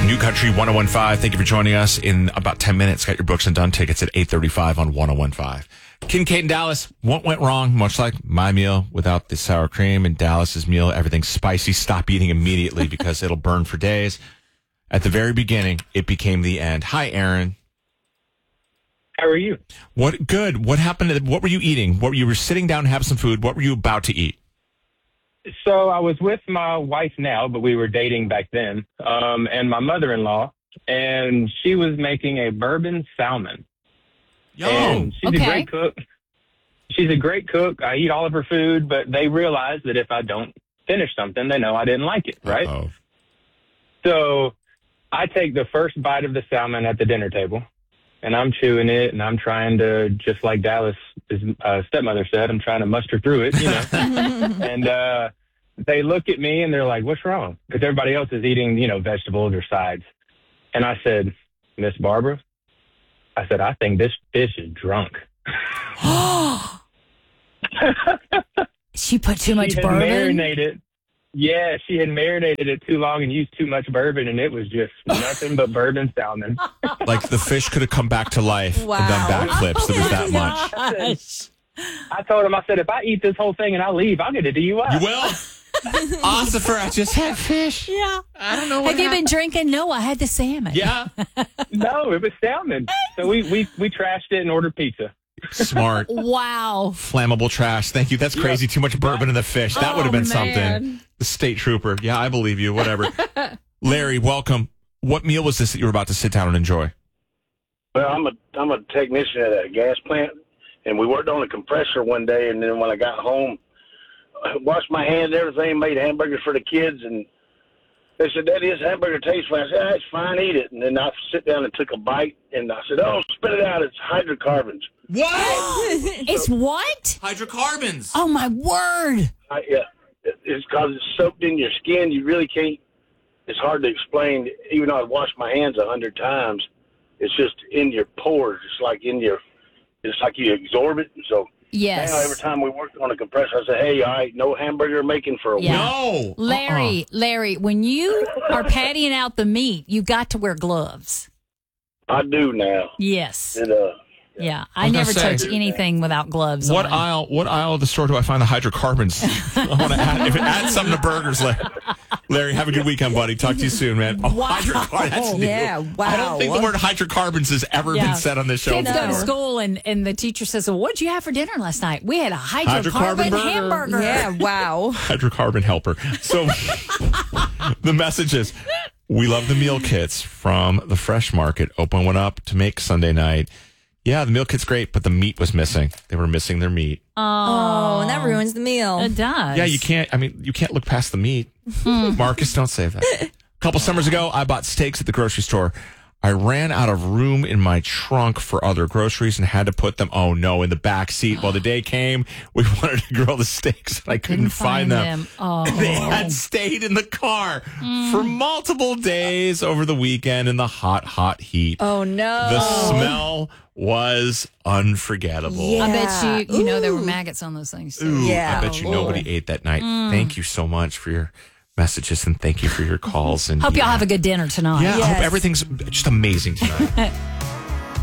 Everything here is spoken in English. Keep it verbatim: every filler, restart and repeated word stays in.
New Country one oh one five. Thank you for joining us. In about ten minutes, got your Brooks and Dunn tickets at eight thirty-five on one oh one five. Kincaid and Dallas, what went wrong? Much like my meal without the sour cream, and Dallas's meal, everything's spicy. Stop eating immediately because it'll burn for days. At the very beginning, it became the end. Hi, Aaron. How are you? What good? What happened? To, what were you eating? What you were sitting down to have some food? What were you about to eat? So I was with my wife now, but we were dating back then, um, and my mother-in-law, and she was making a bourbon salmon. Yo, and she's okay. a great cook. She's a great cook. I eat all of her food, but they realize that if I don't finish something, they know I didn't like it, right? Uh-oh. So I take the first bite of the salmon at the dinner table, and I'm chewing it, and I'm trying to, just like Dallas' uh, stepmother said, I'm trying to muster through it, you know. and uh, they look at me, and they're like, what's wrong? Because everybody else is eating, you know, vegetables or sides. And I said, Miss Barbara, I said, I think this fish is drunk. She put too much she had bourbon? Marinated. Yeah, she had marinated it too long and used too much bourbon, and it was just nothing but bourbon salmon. Like the fish could have come back to life Wow. and done backflips. There was that much. Gosh. I told him, I said, if I eat this whole thing and I leave, I'll get a D U I. You will? Ossifer, I just had fish. Yeah. I don't know what Have you happened. been drinking? No, I had the salmon. Yeah. No, it was salmon. So we, we, we trashed it and ordered pizza. Smart. Wow. Flammable trash. Thank you. That's crazy. Too much bourbon in the fish. That Oh, would have been man. something. The state trooper. Yeah, I believe you. Whatever. Larry, welcome. What meal was this that you were about to sit down and enjoy? Well, I'm a I'm a technician at a gas plant, and we worked on a compressor one day. And then when I got home, I washed my hands, everything, made hamburgers for the kids, and they said, "Daddy, this hamburger tastes fine." I said, "That's fine, eat it." And then I sit down and took a bite, and I said, "Oh, spit it out! It's hydrocarbons." What? It's what? Hydrocarbons. Oh, my word. I, yeah, it- it's because it's soaked in your skin. You really can't. It's hard to explain. Even though I washed my hands a hundred times, it's just in your pores. It's like in your. It's like you absorb it. So Yes. now every time we worked on a compressor, I said, "Hey, all right, no hamburger making for a Yeah. week." No. Larry, Uh-uh. Larry, when you are pattying out the meat, you got to wear gloves. I do now. Yes. It, uh, Yeah. I I was never gonna touch say- anything without gloves What on. aisle? What aisle of the store do I find the hydrocarbons? I want to add, if it adds something to burgers. Larry. Larry, have a good weekend, buddy. Talk to you soon, man. Oh, Wow. hydrocarbons. That's new. Yeah, I don't wow. think the word hydrocarbons has ever Yeah. been said on this show Kids go to before. school and, and the teacher says, well, what'd you have for dinner last night? We had a Hydrocarbon hydrocarbon burger. hamburger. Yeah, wow. Hydrocarbon helper. So the message is, we love the meal kits from the Fresh Market. Open one up to make Sunday night. Yeah, the meal kit's great, but the meat was missing. They were missing their meat. Oh, and that ruins the meal. It does. Yeah, you can't. I mean, you can't look past the meat. Marcus, don't say that. A couple summers ago, I bought steaks at the grocery store. I ran out of room in my trunk for other groceries and had to put them, oh no, in the back seat. Well, the day came, we wanted to grill the steaks, and I couldn't Didn't find, find them. them. Oh. They had stayed in the car for multiple days over the weekend in the hot, hot heat. Oh, no. The smell was unforgettable. Yeah. I bet you, you know, there were Ooh. maggots on those things. Too. Ooh, Yeah. I bet you Ooh. nobody ate that night. Thank you so much for your messages and thank you for your calls. And Hope y'all yeah. have a good dinner tonight. Yeah, I hope Yes. everything's just amazing tonight.